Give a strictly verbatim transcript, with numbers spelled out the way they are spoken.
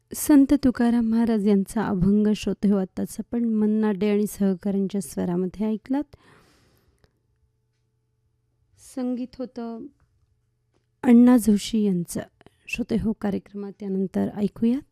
संत तुकाराम महाराज यांचा अभंग श्रोते हो आत्ताच आपण मन्ना डे आणि सहकाऱ्यांच्या स्वरामध्ये ऐकलात. संगीत होतं अण्णा जोशी यांचं. श्रोते हो कार्यक्रमात त्यानंतर ऐकूयात